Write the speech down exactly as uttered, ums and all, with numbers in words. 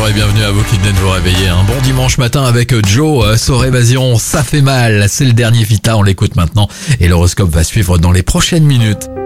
bonjour et bienvenue à vous qui venez de vous réveiller. Un bon dimanche matin avec Joe, Sor Évasion, ça fait mal. C'est le dernier Vita, on l'écoute maintenant et l'horoscope va suivre dans les prochaines minutes.